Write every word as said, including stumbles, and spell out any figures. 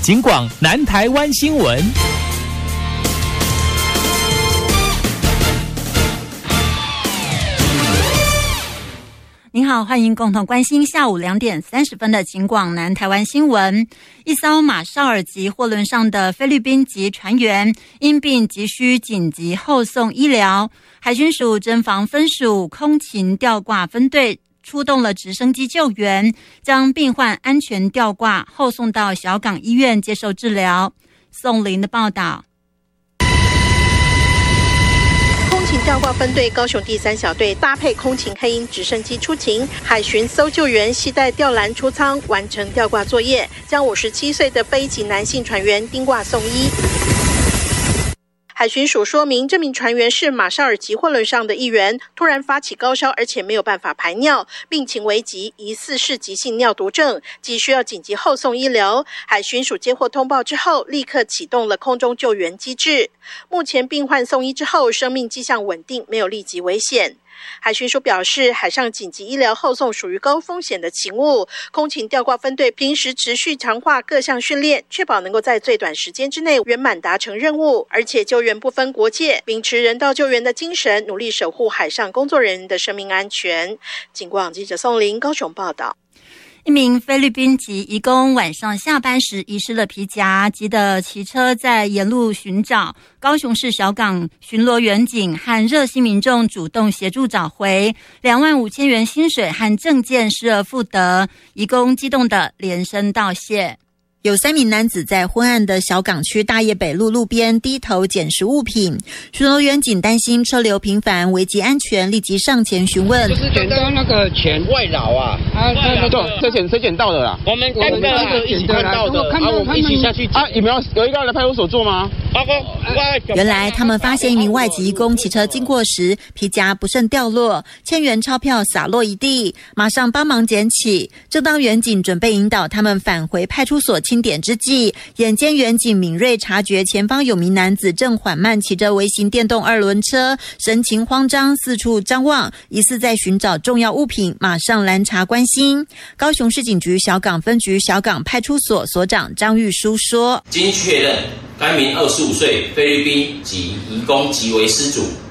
警广南台湾新闻。 您好，欢迎共同关心下午两点三十分的警广南台湾新闻。一艘马绍尔级货轮上的菲律宾籍船员因病急需紧急后送医疗，海巡署侦防分署空勤吊挂分队出动了直升机救援，将病患安全吊挂后送到小港医院接受治疗。宋林的报道。 空勤吊挂分队高雄第三小队搭配空勤黑鹰直升机出勤，海巡搜救员携带吊篮出舱，完成吊挂作业，将五十七岁的非籍男性船员钉挂送医。海巡署说明，这名船员是马绍尔级货轮上的一员，突然发起高烧，而且没有办法排尿，病情危急，疑似是急性尿毒症，急需要紧急后送医疗。海巡署接获通报之后，立刻启动了空中救援机制。目前病患送医之后，生命迹象稳定，没有立即危险。海巡署表示，海上紧急医疗后送属于高风险的勤务，空勤吊挂分队平时持续强化各项训练，确保能够在最短时间之内圆满达成任务，而且救援不分国界，秉持人道救援的精神，努力守护海上工作人员的生命安全。警广记者宋林高雄报道。 一名菲律宾籍移工晚上下班时遗失了皮夹，急得骑车在沿路寻找。高雄市小港巡逻员警和热心民众主动协助找回，两万五千元薪水和证件失而复得，移工激动地连声道谢。有三名男子在昏暗的小港区大业北路路边低头捡拾物品，巡逻员警担心车流频繁危及安全，立即上前询问。 就是捡到那个钱外劳啊， 啊，那个谁捡谁捡到的啦？我们刚刚一起看到的，啊，我们一起下去啊，你们要有一个人来派出所做吗？ 原来他们发现一名外籍移工骑车经过时，皮夹不慎掉落，千元钞票洒落一地，马上帮忙捡起。正当员警准备引导他们返回派出所清点之际，眼尖员警敏锐察觉前方有名男子正缓慢骑着微型电动二轮车，神情慌张，四处张望，疑似在寻找重要物品，马上拦查关心。高雄市警局小港分局小港派出所所长张玉书说： 经确认，该名二十五岁菲律宾籍移工即为失主，